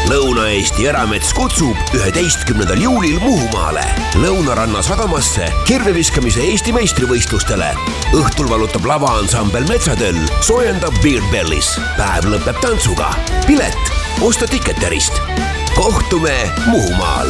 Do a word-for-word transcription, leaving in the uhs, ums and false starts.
Lõuna-Eesti Eramets kutsub üheteistkümnendal juulil Muhumaale Lõunaranna sadamasse kirveviskamise Eesti meistrivõistlustele. Õhtul valutab lavaansambel Metsatöll, soojendab Beard Bellis. Päev lõpeb tantsuga. Pilet osta Ticketerist. Kohtume Muhumaal.